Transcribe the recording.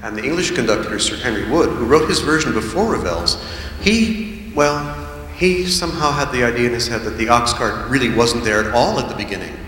And the English conductor, Sir Henry Wood, who wrote his version before Ravel's, he somehow had the idea in his head that the ox cart really wasn't there at all at the beginning.